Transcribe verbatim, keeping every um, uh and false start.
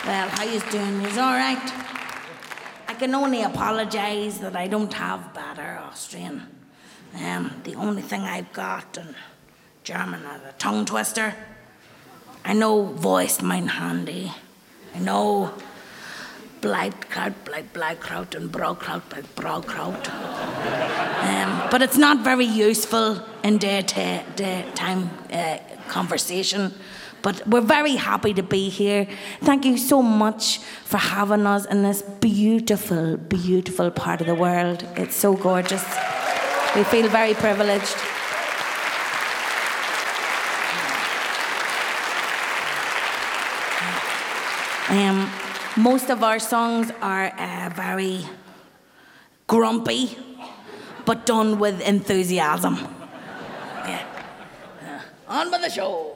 Well, how you doing? You's all right? I can only apologise that I don't have better Austrian. Um, the only thing I've got in German is a tongue twister. I know voiced mine handy. I know Bleibkraut, bleib Bleibkraut, and Braukraut, bleib Braukraut. Um, but it's not very useful in day-to-time uh, conversation. But we're very happy to be here. Thank you so much for having us in this beautiful, beautiful part of the world. It's so gorgeous. We feel very privileged. Um, most of our songs are uh, very grumpy, but done with enthusiasm. Yeah. Uh, on with the show.